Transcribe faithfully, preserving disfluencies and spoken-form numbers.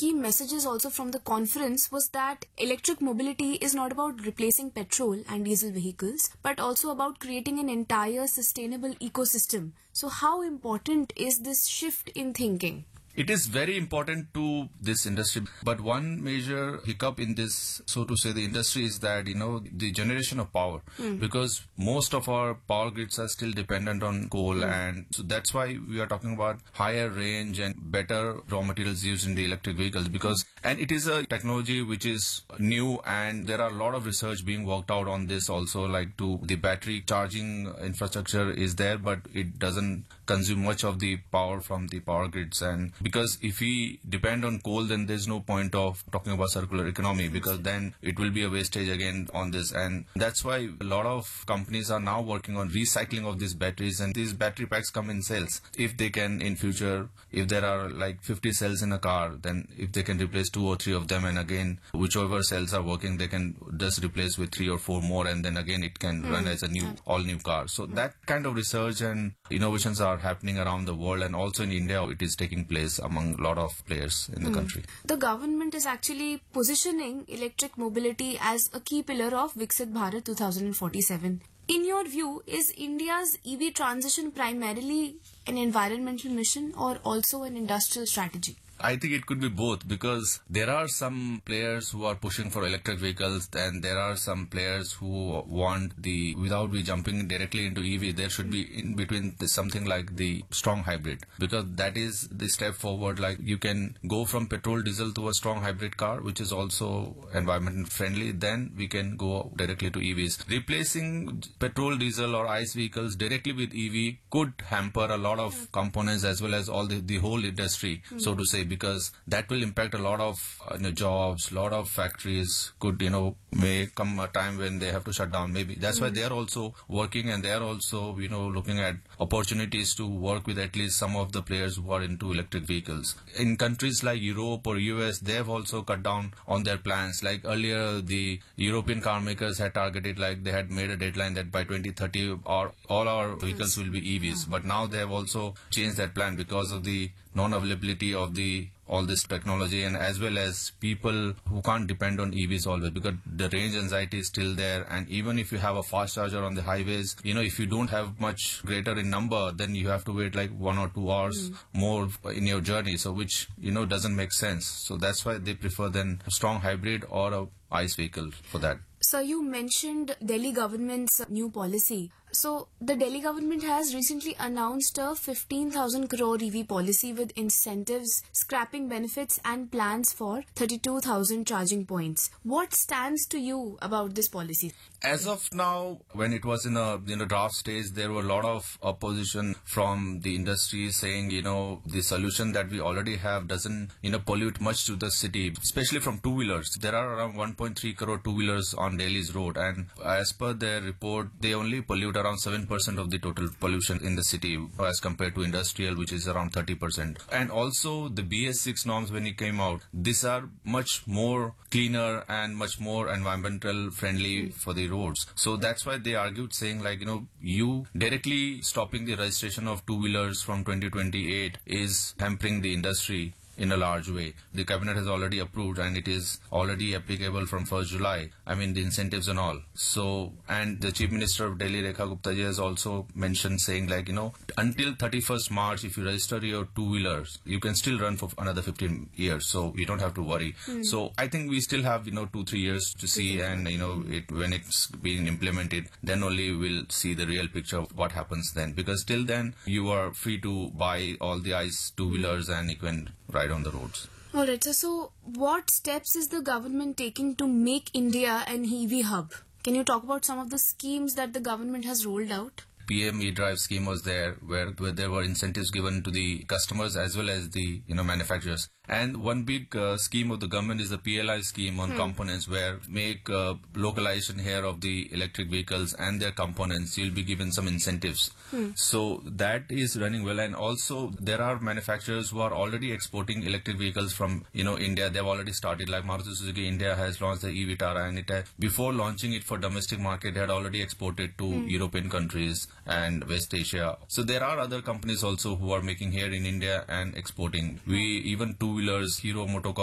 key messages also from the conference was that electric mobility is not about replacing petrol and diesel vehicles, but also about creating an entire sustainable ecosystem. So how important is this shift in thinking? It is very important to this industry, but one major hiccup in this, so to say, the industry is that, you know, the generation of power, mm. because most of our power grids are still dependent on coal, mm. and so that's why we are talking about higher range and better raw materials used in the electric vehicles, because, and it is a technology which is new, and there are a lot of research being worked out on this also, like to the battery charging infrastructure is there, but it doesn't consume much of the power from the power grids. And because if we depend on coal, then there's no point of talking about circular economy, because then it will be a wastage again on this. And that's why a lot of companies are now working on recycling of these batteries, and these battery packs come in cells. If they can in future, if there are like fifty cells in a car, then if they can replace two or three of them, and again whichever cells are working, they can just replace with three or four more, and then again it can mm. run as a new all new car. So mm. that kind of research and innovations are happening around the world, and also in India it is taking place among a lot of players in the mm. country. The government is actually positioning electric mobility as a key pillar of Viksit Bharat twenty forty-seven. In your view, is India's E V transition primarily an environmental mission or also an industrial strategy? I think it could be both, because there are some players who are pushing for electric vehicles, and there are some players who want the, without we jumping directly into E V, there should be in between something like the strong hybrid, because that is the step forward. Like you can go from petrol diesel to a strong hybrid car, which is also environment friendly, then we can go directly to E Vs. Replacing petrol, diesel or ICE vehicles directly with E V could hamper a lot of components as well as all the, the whole industry, mm-hmm. so to say, because that will impact a lot of uh, you know, jobs, lot of factories could, you know, may come a time when they have to shut down maybe. That's mm-hmm. why they are also working, and they are also, you know, looking at opportunities to work with at least some of the players who are into electric vehicles. In countries like Europe or U S, they have also cut down on their plans. Like earlier, the European car makers had targeted, like they had made a deadline that by twenty thirty our, all our vehicles will be E Vs. But now they have also changed that plan because of the non-availability of the all this technology, and as well as people who can't depend on E Vs always, because the range anxiety is still there. And even if you have a fast charger on the highways, you know, if you don't have much greater in number, then you have to wait like one or two hours mm. more in your journey, so which, you know, doesn't make sense. So that's why they prefer then a strong hybrid or a ICE vehicle for that. So you mentioned Delhi government's new policy. So the Delhi government has recently announced a fifteen thousand crore E V policy with incentives, scrapping benefits and plans for thirty-two thousand charging points. What stands to you about this policy? As of now, when it was in a you know draft stage, there were a lot of opposition from the industry saying, you know, the solution that we already have doesn't, you know, pollute much to the city, especially from two-wheelers. There are around one point three crore two-wheelers on Delhi's road, and as per their report, they only pollute around seven percent of the total pollution in the city as compared to industrial, which is around thirty percent. And also the B S six norms, when it came out, these are much more cleaner and much more environmental friendly for the roads. So that's why they argued saying, like, you know, you directly stopping the registration of two-wheelers from twenty twenty-eight is hampering the industry in a large way. The cabinet has already approved, and it is already applicable from first July. I mean, the incentives and all. So, and the Chief Minister of Delhi, Rekha Gupta ji, has also mentioned saying, like, you know, until thirty-first March, if you register your two-wheelers, you can still run for another fifteen years. So you don't have to worry. Mm. So I think we still have, you know, two, three years to see, mm-hmm. and, you know, it when it's being implemented, then only we'll see the real picture of what happens then. Because till then, you are free to buy all the ICE two-wheelers and you can ride on the roads. Alright, so, so what steps is the government taking to make India an E V hub? Can you talk about some of the schemes that the government has rolled out? P M E-Drive scheme was there, where, where there were incentives given to the customers as well as the you know manufacturers. And one big uh, scheme of the government is the P L I scheme on hmm. components, where make uh, localization here of the electric vehicles and their components. You'll be given some incentives. Hmm. So that is running well. And also there are manufacturers who are already exporting electric vehicles from you know India. They've already started. Like Maruti Suzuki India has launched the e Vitara, and it had, before launching it for domestic market, had already exported to hmm. European countries and West Asia. So there are other companies also who are making here in India and exporting. We even two-wheelers, Hero MotoCorp